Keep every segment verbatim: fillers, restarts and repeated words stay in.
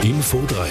Info drei.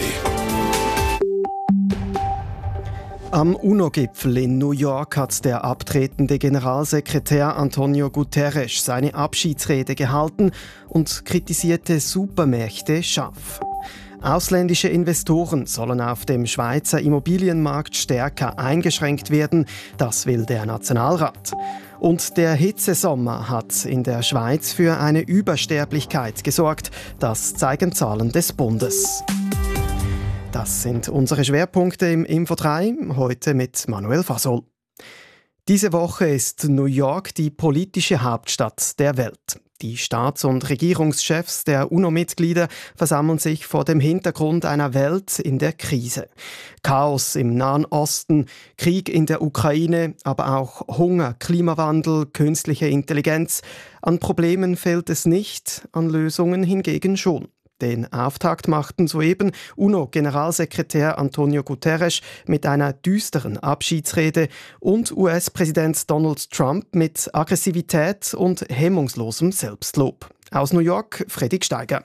Am U N O-Gipfel in New York hat der abtretende Generalsekretär Antonio Guterres seine Abschiedsrede gehalten und kritisierte Supermächte scharf. Ausländische Investoren sollen auf dem Schweizer Immobilienmarkt stärker eingeschränkt werden, das will der Nationalrat. Und der Hitzesommer hat in der Schweiz für eine Übersterblichkeit gesorgt, das zeigen Zahlen des Bundes. Das sind unsere Schwerpunkte im Info drei, heute mit Manuel Fasol. Diese Woche ist New York die politische Hauptstadt der Welt. Die Staats- und Regierungschefs der U N O-Mitglieder versammeln sich vor dem Hintergrund einer Welt in der Krise. Chaos im Nahen Osten, Krieg in der Ukraine, aber auch Hunger, Klimawandel, künstliche Intelligenz. An Problemen fehlt es nicht, an Lösungen hingegen schon. Den Auftakt machten soeben U N O-Generalsekretär Antonio Guterres mit einer düsteren Abschiedsrede und U S-Präsident Donald Trump mit Aggressivität und hemmungslosem Selbstlob. Aus New York, Fredrik Steiger.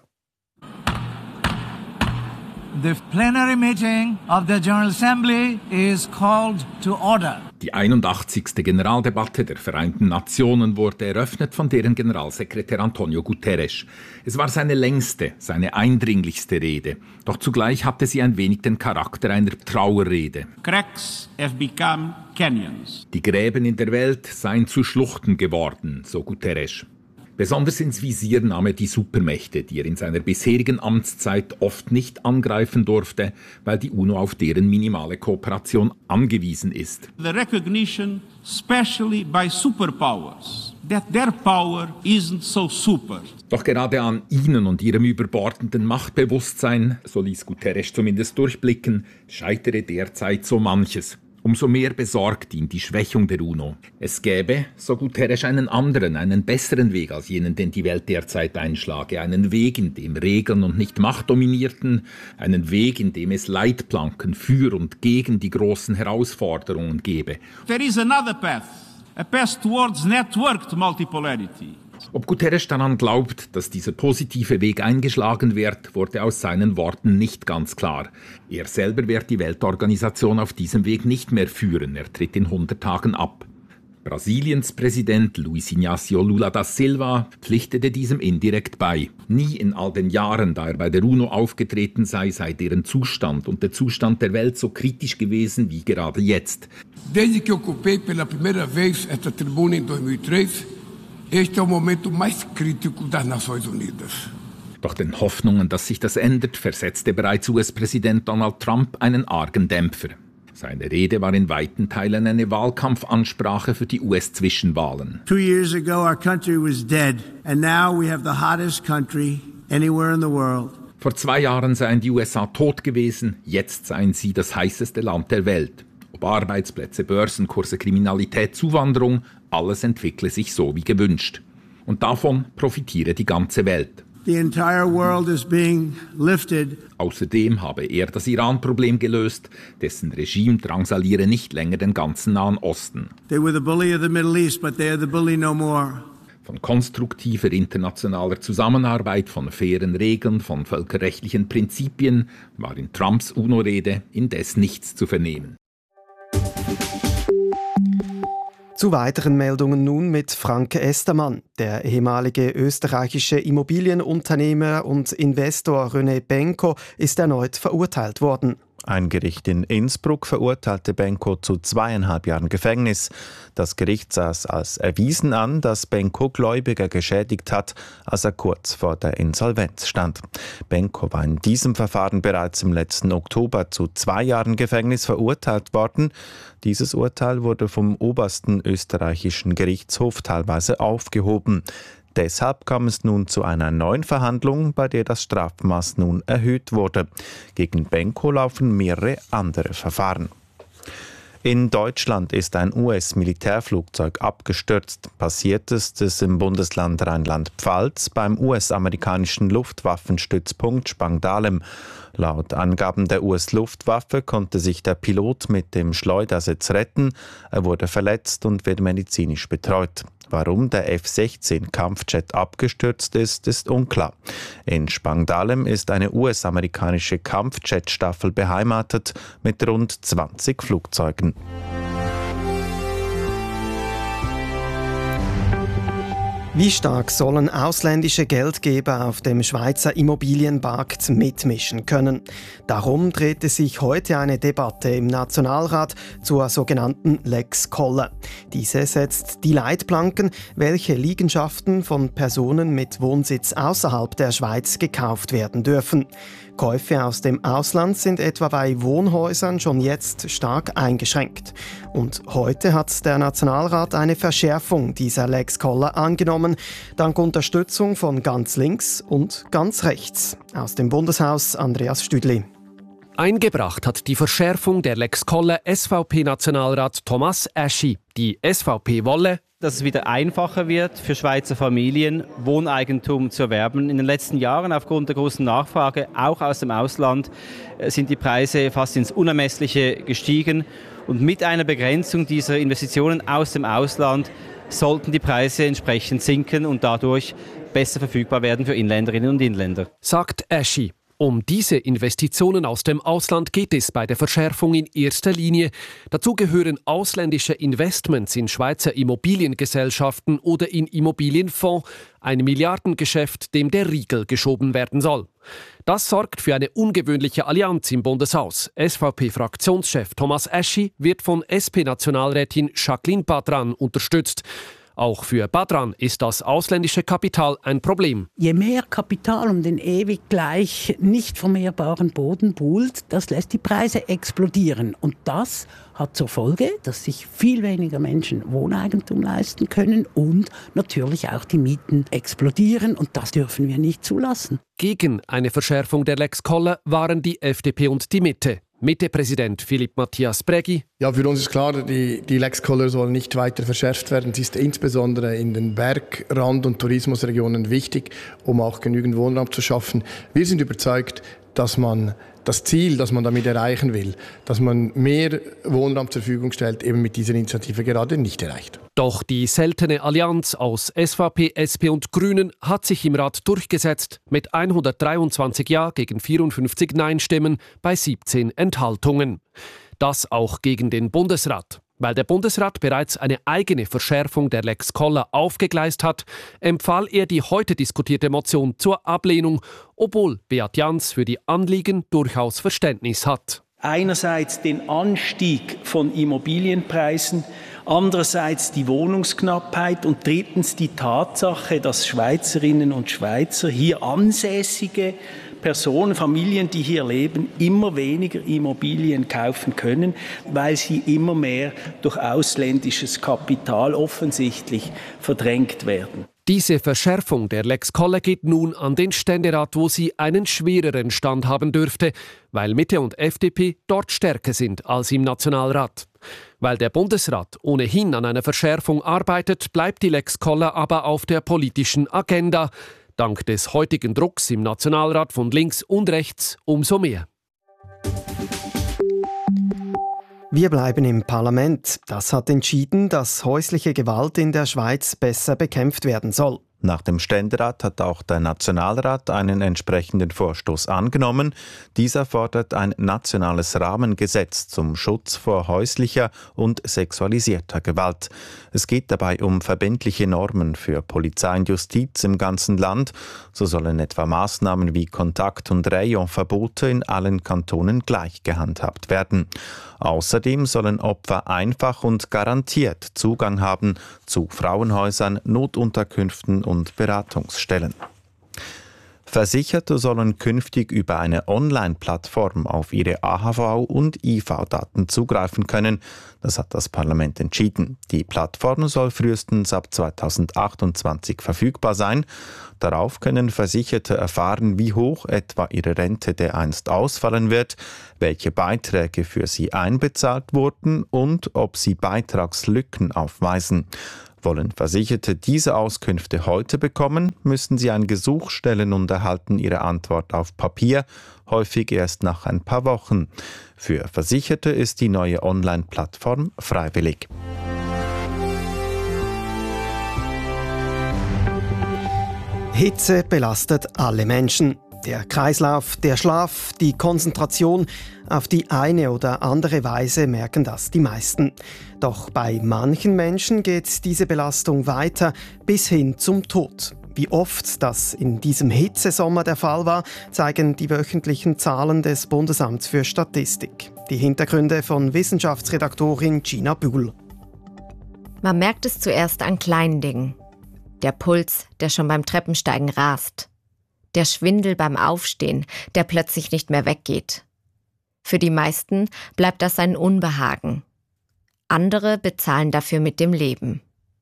The plenary meeting of the General Assembly is called to order. Die einundachtzigste Generaldebatte der Vereinten Nationen wurde eröffnet von deren Generalsekretär Antonio Guterres. Es war seine längste, seine eindringlichste Rede. Doch zugleich hatte sie ein wenig den Charakter einer Trauerrede. Cracks have become canyons. Die Gräben in der Welt seien zu Schluchten geworden, so Guterres. Besonders ins Visier nahm er die Supermächte, die er in seiner bisherigen Amtszeit oft nicht angreifen durfte, weil die U N O auf deren minimale Kooperation angewiesen ist. The recognition, especially by superpowers, that their power isn't so super. Doch gerade an ihnen und ihrem überbordenden Machtbewusstsein, so ließ Guterres zumindest durchblicken, scheitere derzeit so manches. Umso mehr besorgt ihn die Schwächung der U N O. Es gäbe, so Guterres, einen anderen, einen besseren Weg als jenen, den die Welt derzeit einschlage. Einen Weg, in dem Regeln und nicht Macht dominierten. Einen Weg, in dem es Leitplanken für und gegen die großen Herausforderungen gäbe. There is another path, a path towards networked multipolarity. Ob Guterres daran glaubt, dass dieser positive Weg eingeschlagen wird, wurde aus seinen Worten nicht ganz klar. Er selber wird die Weltorganisation auf diesem Weg nicht mehr führen. Er tritt in hundert Tagen ab. Brasiliens Präsident Luiz Inácio Lula da Silva pflichtete diesem indirekt bei. Nie in all den Jahren, da er bei der U N O aufgetreten sei, sei deren Zustand und der Zustand der Welt so kritisch gewesen wie gerade jetzt. Desde que ocupei pela primeira vez esta tribuna em zweitausenddrei, este é o momento mais crítico das Nações Unidas. Doch den Hoffnungen, dass sich das ändert, versetzte bereits U S-Präsident Donald Trump einen argen Dämpfer. Seine Rede war in weiten Teilen eine Wahlkampfansprache für die U S-Zwischenwahlen. Two years ago our country was dead, and now we have the hottest country anywhere in the world. Vor zwei Jahren seien die U S A tot gewesen, jetzt seien sie das heißeste Land der Welt. Ob Arbeitsplätze, Börsenkurse, Kriminalität, Zuwanderung, alles entwickle sich so wie gewünscht. Und davon profitiere die ganze Welt. The entire world is being lifted. Außerdem habe er das Iran-Problem gelöst, dessen Regime drangsaliere nicht länger den ganzen Nahen Osten. They were the bully of the Middle East, but they are the bully no more. Von konstruktiver internationaler Zusammenarbeit, von fairen Regeln, von völkerrechtlichen Prinzipien war in Trumps U N O-Rede indes nichts zu vernehmen. Zu weiteren Meldungen nun mit Frank Estermann. Der ehemalige österreichische Immobilienunternehmer und Investor René Benko ist erneut verurteilt worden. Ein Gericht in Innsbruck verurteilte Benko zu zweieinhalb Jahren Gefängnis. Das Gericht sah es als erwiesen an, dass Benko Gläubiger geschädigt hat, als er kurz vor der Insolvenz stand. Benko war in diesem Verfahren bereits im letzten Oktober zu zwei Jahren Gefängnis verurteilt worden. Dieses Urteil wurde vom obersten österreichischen Gerichtshof teilweise aufgehoben. Deshalb kam es nun zu einer neuen Verhandlung, bei der das Strafmaß nun erhöht wurde. Gegen Benko laufen mehrere andere Verfahren. In Deutschland ist ein U S-Militärflugzeug abgestürzt. Passiert ist es im Bundesland Rheinland-Pfalz beim U S-amerikanischen Luftwaffenstützpunkt Spangdahlem. Laut Angaben der U S-Luftwaffe konnte sich der Pilot mit dem Schleudersitz retten. Er wurde verletzt und wird medizinisch betreut. Warum der F sechzehn Kampfjet abgestürzt ist, ist unklar. In Spangdahlem ist eine U S-amerikanische Kampfjet-Staffel beheimatet mit rund zwanzig Flugzeugen. Wie stark sollen ausländische Geldgeber auf dem Schweizer Immobilienmarkt mitmischen können? Darum drehte sich heute eine Debatte im Nationalrat zur sogenannten Lex Koller. Diese setzt die Leitplanken, welche Liegenschaften von Personen mit Wohnsitz außerhalb der Schweiz gekauft werden dürfen. Käufe aus dem Ausland sind etwa bei Wohnhäusern schon jetzt stark eingeschränkt. Und heute hat der Nationalrat eine Verschärfung dieser Lex Koller angenommen, dank Unterstützung von ganz links und ganz rechts. Aus dem Bundeshaus Andreas Stüdli. Eingebracht hat die Verschärfung der Lex Koller S V P-Nationalrat Thomas Aschi. Die S V P wolle, dass es wieder einfacher wird für Schweizer Familien, Wohneigentum zu erwerben. In den letzten Jahren aufgrund der großen Nachfrage, auch aus dem Ausland, sind die Preise fast ins Unermessliche gestiegen. Und mit einer Begrenzung dieser Investitionen aus dem Ausland sollten die Preise entsprechend sinken und dadurch besser verfügbar werden für Inländerinnen und Inländer. Sagt Aschi. Um diese Investitionen aus dem Ausland geht es bei der Verschärfung in erster Linie. Dazu gehören ausländische Investments in Schweizer Immobiliengesellschaften oder in Immobilienfonds, ein Milliardengeschäft, dem der Riegel geschoben werden soll. Das sorgt für eine ungewöhnliche Allianz im Bundeshaus. S V P-Fraktionschef Thomas Aschi wird von S P-Nationalrätin Jacqueline Badran unterstützt. Auch für Badran ist das ausländische Kapital ein Problem. Je mehr Kapital um den ewig gleich nicht vermehrbaren Boden buhlt, das lässt die Preise explodieren. Und das hat zur Folge, dass sich viel weniger Menschen Wohneigentum leisten können und natürlich auch die Mieten explodieren. Und das dürfen wir nicht zulassen. Gegen eine Verschärfung der Lex Koller waren die F D P und die Mitte. Mitte-Präsident Philipp Matthias Brägi. Ja, für uns ist klar, die, die Lex Koller soll nicht weiter verschärft werden. Sie ist insbesondere in den Bergrand- und Tourismusregionen wichtig, um auch genügend Wohnraum zu schaffen. Wir sind überzeugt, dass man das Ziel, das man damit erreichen will, dass man mehr Wohnraum zur Verfügung stellt, eben mit dieser Initiative gerade nicht erreicht. Doch die seltene Allianz aus S V P, S P und Grünen hat sich im Rat durchgesetzt mit hundertdreiundzwanzig Ja gegen vierundfünfzig Nein-Stimmen bei siebzehn Enthaltungen. Das auch gegen den Bundesrat. Weil der Bundesrat bereits eine eigene Verschärfung der Lex Koller aufgegleist hat, empfahl er die heute diskutierte Motion zur Ablehnung, obwohl Beat Jans für die Anliegen durchaus Verständnis hat. Einerseits den Anstieg von Immobilienpreisen, andererseits die Wohnungsknappheit und drittens die Tatsache, dass Schweizerinnen und Schweizer, hier ansässige Personen, Familien, die hier leben, immer weniger Immobilien kaufen können, weil sie immer mehr durch ausländisches Kapital offensichtlich verdrängt werden. Diese Verschärfung der Lex Koller geht nun an den Ständerat, wo sie einen schwereren Stand haben dürfte, weil Mitte und F D P dort stärker sind als im Nationalrat. Weil der Bundesrat ohnehin an einer Verschärfung arbeitet, bleibt die Lex Koller aber auf der politischen Agenda. Dank des heutigen Drucks im Nationalrat von links und rechts umso mehr. Wir bleiben im Parlament. Das hat entschieden, dass häusliche Gewalt in der Schweiz besser bekämpft werden soll. Nach dem Ständerat hat auch der Nationalrat einen entsprechenden Vorstoß angenommen. Dieser fordert ein nationales Rahmengesetz zum Schutz vor häuslicher und sexualisierter Gewalt. Es geht dabei um verbindliche Normen für Polizei und Justiz im ganzen Land. So sollen etwa Maßnahmen wie Kontakt- und Rayonverbote in allen Kantonen gleich gehandhabt werden. Außerdem sollen Opfer einfach und garantiert Zugang haben zu Frauenhäusern, Notunterkünften und Beratungsstellen. Versicherte sollen künftig über eine Online-Plattform auf ihre A H V- und I V-Daten zugreifen können. Das hat das Parlament entschieden. Die Plattform soll frühestens ab zweitausendachtundzwanzig verfügbar sein. Darauf können Versicherte erfahren, wie hoch etwa ihre Rente dereinst ausfallen wird, welche Beiträge für sie einbezahlt wurden und ob sie Beitragslücken aufweisen. Wollen Versicherte diese Auskünfte heute bekommen, müssen sie ein Gesuch stellen und erhalten ihre Antwort auf Papier, häufig erst nach ein paar Wochen. Für Versicherte ist die neue Online-Plattform freiwillig. Hitze belastet alle Menschen. Der Kreislauf, der Schlaf, die Konzentration, auf die eine oder andere Weise merken das die meisten. Doch bei manchen Menschen geht diese Belastung weiter bis hin zum Tod. Wie oft das in diesem Hitzesommer der Fall war, zeigen die wöchentlichen Zahlen des Bundesamts für Statistik. Die Hintergründe von Wissenschaftsredaktorin Gina Bühl. Man merkt es zuerst an kleinen Dingen. Der Puls, der schon beim Treppensteigen rast. Der Schwindel beim Aufstehen, der plötzlich nicht mehr weggeht. Für die meisten bleibt das ein Unbehagen. Andere bezahlen dafür mit dem Leben.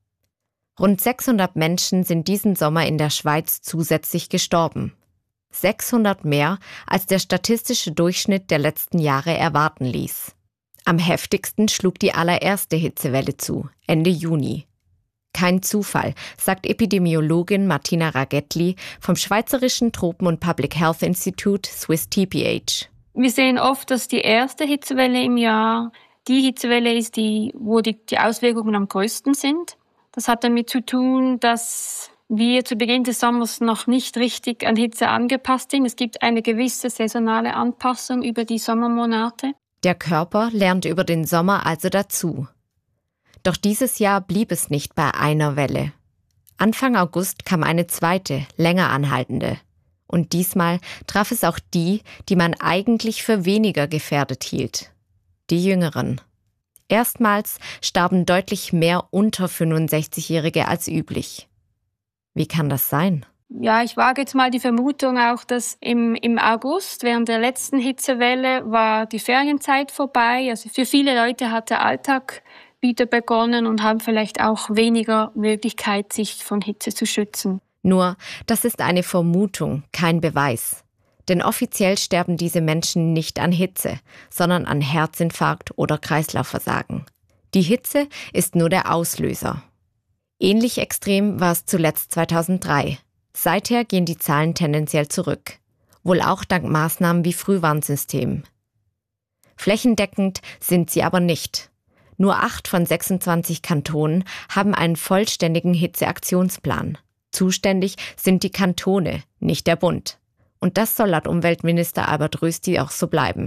Rund sechshundert Menschen sind diesen Sommer in der Schweiz zusätzlich gestorben. sechshundert mehr, als der statistische Durchschnitt der letzten Jahre erwarten ließ. Am heftigsten schlug die allererste Hitzewelle zu, Ende Juni. Kein Zufall, sagt Epidemiologin Martina Ragetli vom Schweizerischen Tropen- und Public Health Institute Swiss T P H. Wir sehen oft, dass die erste Hitzewelle im Jahr die Hitzewelle ist, die, wo die, die Auswirkungen am größten sind. Das hat damit zu tun, dass wir zu Beginn des Sommers noch nicht richtig an Hitze angepasst sind. Es gibt eine gewisse saisonale Anpassung über die Sommermonate. Der Körper lernt über den Sommer also dazu. Doch dieses Jahr blieb es nicht bei einer Welle. Anfang August kam eine zweite, länger anhaltende. Und diesmal traf es auch die, die man eigentlich für weniger gefährdet hielt. Die Jüngeren. Erstmals starben deutlich mehr unter fünfundsechzigjährige als üblich. Wie kann das sein? Ja, ich wage jetzt mal die Vermutung auch, dass im, im August, während der letzten Hitzewelle, war die Ferienzeit vorbei. Also für viele Leute hat der Alltag wieder begonnen und haben vielleicht auch weniger Möglichkeit, sich von Hitze zu schützen. Nur, das ist eine Vermutung, kein Beweis. Denn offiziell sterben diese Menschen nicht an Hitze, sondern an Herzinfarkt oder Kreislaufversagen. Die Hitze ist nur der Auslöser. Ähnlich extrem war es zuletzt zweitausenddrei. Seither gehen die Zahlen tendenziell zurück. Wohl auch dank Maßnahmen wie Frühwarnsystem. Flächendeckend sind sie aber nicht. Nur acht von sechsundzwanzig Kantonen haben einen vollständigen Hitzeaktionsplan. Zuständig sind die Kantone, nicht der Bund. Und das soll laut Umweltminister Albert Rösti auch so bleiben.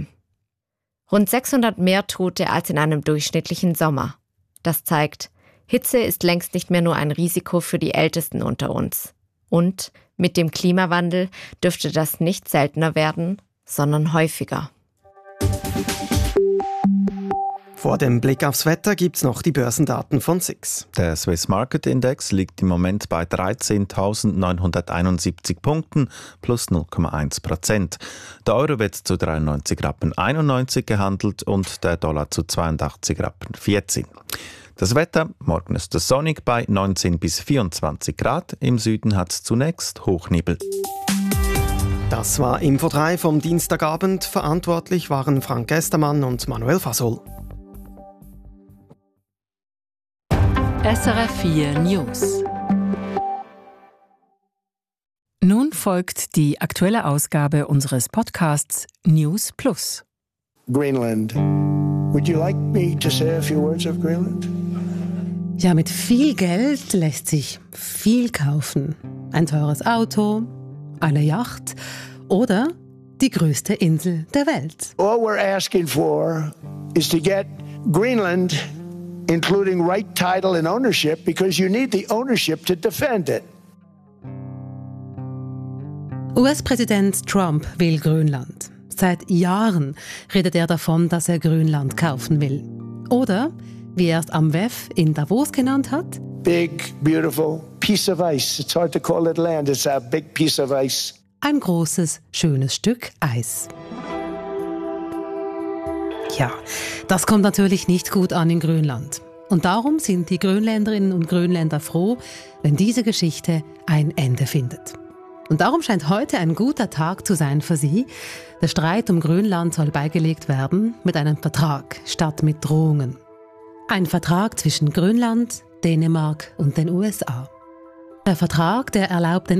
Rund sechshundert mehr Tote als in einem durchschnittlichen Sommer. Das zeigt, Hitze ist längst nicht mehr nur ein Risiko für die Ältesten unter uns. Und mit dem Klimawandel dürfte das nicht seltener werden, sondern häufiger. Vor dem Blick aufs Wetter gibt's noch die Börsendaten von S I X. Der Swiss Market Index liegt im Moment bei dreizehntausendneunhunderteinundsiebzig Punkten plus null Komma eins Prozent. Der Euro wird zu dreiundneunzig Rappen einundneunzig gehandelt und der Dollar zu zweiundachtzig Rappen vierzehn. Das Wetter, morgen ist es sonnig bei neunzehn bis vierundzwanzig Grad. Im Süden hat es zunächst Hochnebel. Das war Info drei vom Dienstagabend. Verantwortlich waren Frank Gestermann und Manuel Fasol. S R F vier News. Nun folgt die aktuelle Ausgabe unseres Podcasts News Plus. Greenland. Would you like me to say a few words of Greenland? Ja, mit viel Geld lässt sich viel kaufen. Ein teures Auto, eine Yacht oder die größte Insel der Welt. All we're asking for is to get Greenland, including right title and ownership, because you need the ownership to defend it. U S-Präsident Trump will Grönland. Seit Jahren redet er davon, dass er Grönland kaufen will. Oder, wie er es am W E F in Davos genannt hat, Big, beautiful piece of ice. It's hard to call it land. It's a big piece of ice. ein großes, schönes Stück Eis. Ja, das kommt natürlich nicht gut an in Grönland. Und darum sind die Grönländerinnen und Grönländer froh, wenn diese Geschichte ein Ende findet. Und darum scheint heute ein guter Tag zu sein für sie. Der Streit um Grönland soll beigelegt werden mit einem Vertrag statt mit Drohungen. Ein Vertrag zwischen Grönland, Dänemark und den U S A. Der Vertrag, der erlaubt den